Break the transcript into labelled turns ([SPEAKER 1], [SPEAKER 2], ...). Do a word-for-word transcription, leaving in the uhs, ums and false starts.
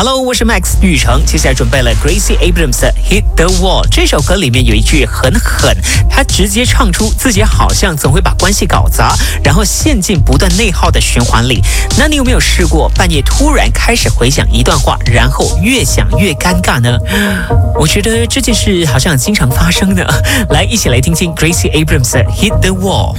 [SPEAKER 1] Hello， 我是 Max 玉成，接下来准备了 Gracie Abrams 的 Hit the Wall。这首歌里面有一句很狠，他直接唱出自己好像总会把关系搞砸，然后陷进不断内耗的循环里。那你有没有试过半夜突然开始回想一段话，然后越想越尴尬呢？我觉得这件事好像经常发生的。来，一起来听听 Gracie Abrams 的 Hit the Wall。